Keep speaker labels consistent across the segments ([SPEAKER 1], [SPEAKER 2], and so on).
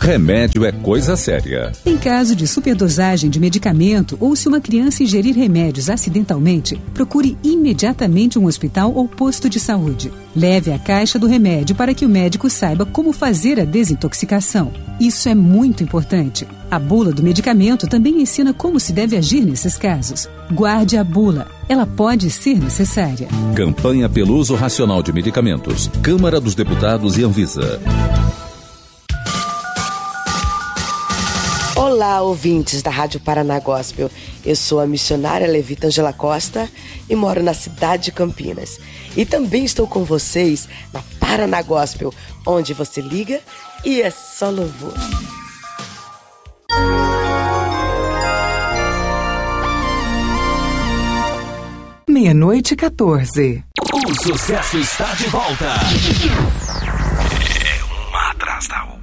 [SPEAKER 1] Remédio é coisa séria.
[SPEAKER 2] Em caso de superdosagem de medicamento ou se uma criança ingerir remédios acidentalmente, procure imediatamente um hospital ou posto de saúde. Leve a caixa do remédio para que o médico saiba como fazer a desintoxicação. Isso é muito importante. A bula do medicamento também ensina como se deve agir nesses casos. Guarde a bula. Ela pode ser necessária.
[SPEAKER 1] Campanha pelo uso racional de medicamentos. Câmara dos Deputados e Anvisa.
[SPEAKER 3] Olá, ouvintes da Rádio Paraná Gospel. Eu sou a missionária Levita Angela Costa e moro na cidade de Campinas. E também estou com vocês na Paraná Gospel, onde você liga e é só louvor.
[SPEAKER 4] Meia-noite 14.
[SPEAKER 5] O sucesso está de volta. É uma atrás da outra.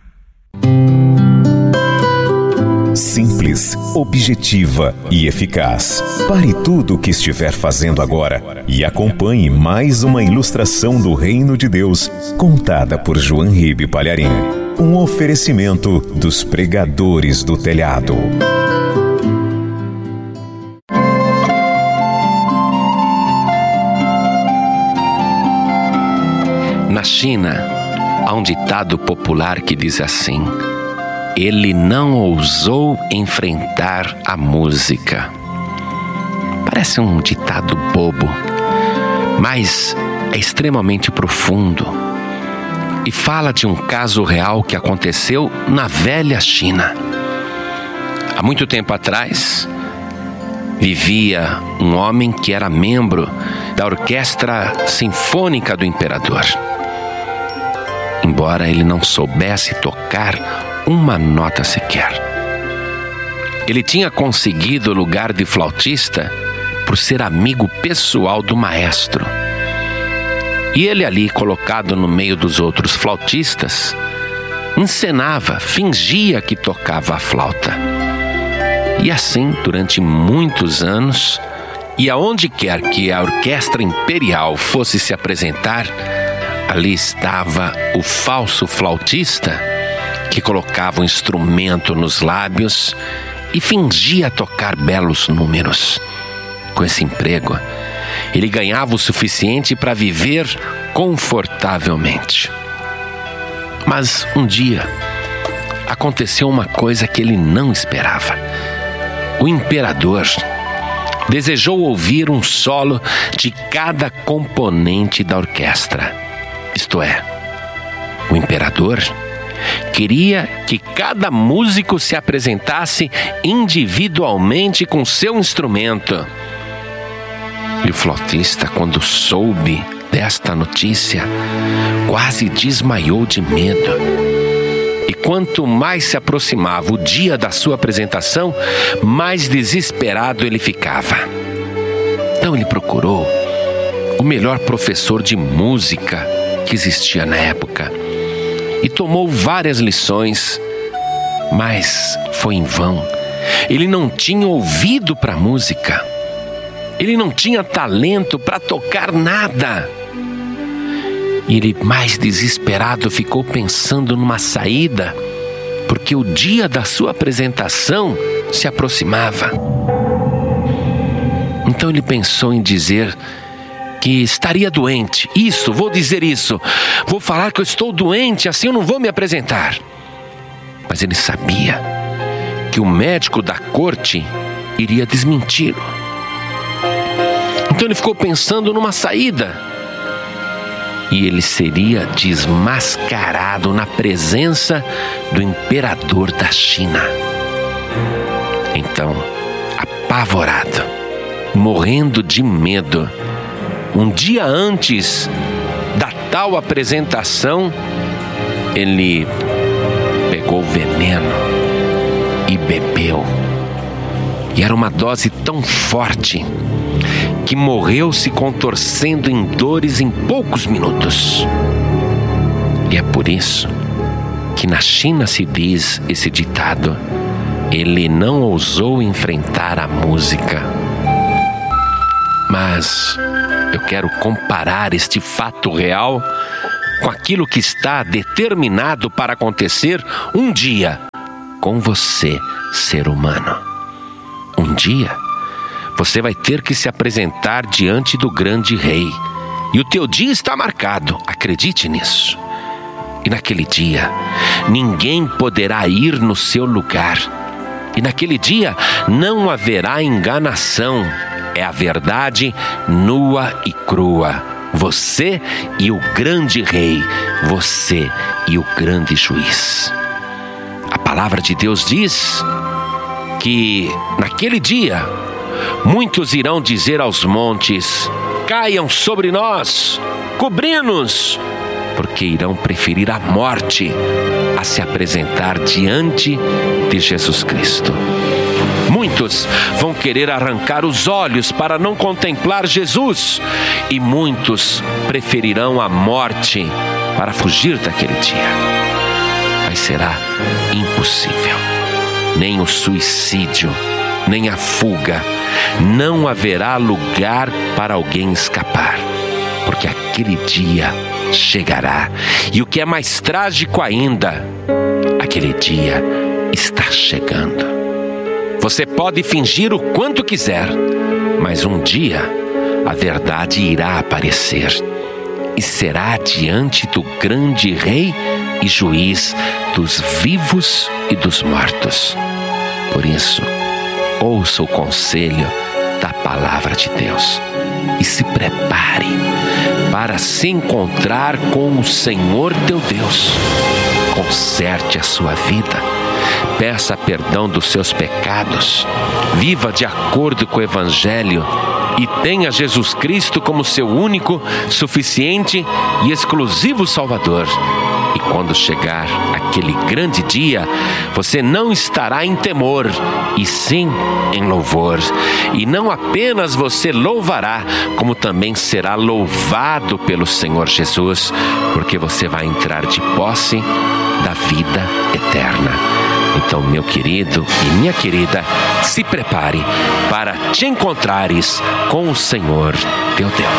[SPEAKER 6] Simples, objetiva e eficaz. Pare tudo o que estiver fazendo agora e acompanhe mais uma ilustração do Reino de Deus, contada por João Ribe Palharim. Um oferecimento dos pregadores do telhado.
[SPEAKER 7] Na China, há um ditado popular que diz assim: ele não ousou enfrentar a música. Parece um ditado bobo, mas é extremamente profundo e fala de um caso real que aconteceu na velha China. Há muito tempo atrás, vivia um homem que era membro da Orquestra Sinfônica do Imperador. Embora ele não soubesse tocar uma nota sequer. Ele tinha conseguido o lugar de flautista por ser amigo pessoal do maestro. E ele ali, colocado no meio dos outros flautistas, encenava, fingia que tocava a flauta. E assim, durante muitos anos, e aonde quer que a Orquestra Imperial fosse se apresentar, ali estava o falso flautista que colocava o instrumento nos lábios e fingia tocar belos números. Com esse emprego, ele ganhava o suficiente para viver confortavelmente. Mas um dia, aconteceu uma coisa que ele não esperava. O imperador desejou ouvir um solo de cada componente da orquestra. Isto é, o imperador queria que cada músico se apresentasse individualmente com seu instrumento. E o flautista, quando soube desta notícia, quase desmaiou de medo. E quanto mais se aproximava o dia da sua apresentação, mais desesperado ele ficava. Então ele procurou o melhor professor de música que existia na época e tomou várias lições, mas foi em vão. Ele não tinha ouvido para música, ele não tinha talento para tocar nada. E ele, mais desesperado, ficou pensando numa saída, porque o dia da sua apresentação se aproximava. Então ele pensou em dizer que estaria doente. Isso, vou dizer isso. Vou falar que eu estou doente, assim eu não vou me apresentar. Mas ele sabia que o médico da corte iria desmenti-lo. Então ele ficou pensando numa saída. E ele seria desmascarado na presença do imperador da China. Então, apavorado, morrendo de medo, um dia antes da tal apresentação, ele pegou veneno e bebeu. E era uma dose tão forte que morreu se contorcendo em dores em poucos minutos. E é por isso que na China se diz esse ditado: ele não ousou enfrentar a música. Mas eu quero comparar este fato real com aquilo que está determinado para acontecer um dia com você, ser humano. Um dia, você vai ter que se apresentar diante do grande rei. E o teu dia está marcado, acredite nisso. E naquele dia, ninguém poderá ir no seu lugar. E naquele dia, não haverá enganação. É a verdade nua e crua. Você e o grande rei, você e o grande juiz. A palavra de Deus diz que naquele dia, muitos irão dizer aos montes: caiam sobre nós, cobri-nos, porque irão preferir a morte a se apresentar diante de Jesus Cristo. Muitos vão querer arrancar os olhos para não contemplar Jesus, e muitos preferirão a morte para fugir daquele dia. Mas será impossível. Nem o suicídio, nem a fuga. Não haverá lugar para alguém escapar, porque aquele dia chegará. E o que é mais trágico ainda, aquele dia está chegando. Você pode fingir o quanto quiser, mas um dia a verdade irá aparecer, e será diante do grande rei e juiz dos vivos e dos mortos. Por isso, ouça o conselho da palavra de Deus e se prepare para se encontrar com o Senhor teu Deus. Conserte a sua vida, peça perdão dos seus pecados, viva de acordo com o Evangelho e tenha Jesus Cristo como seu único, suficiente e exclusivo Salvador. E quando chegar aquele grande dia, você não estará em temor, e sim em louvor. E não apenas você louvará, como também será louvado pelo Senhor Jesus, porque você vai entrar de posse da vida eterna. Então, meu querido e minha querida, se prepare para te encontrares com o Senhor teu Deus.